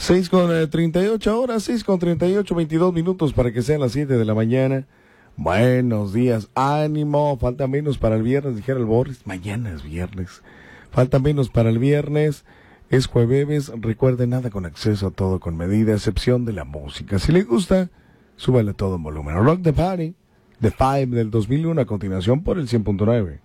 6:38 horas, 6:38, 22 minutos para que sean las 7 de la mañana. Buenos días, ánimo, falta menos para el viernes, dijera el Boris. Mañana es viernes, falta menos para el viernes, es jueves. Recuerde, nada con acceso a todo con medida, excepción de la música. Si le gusta, súbale todo en volumen. Rock the Party, The Five del 2001, a continuación por el 100.9.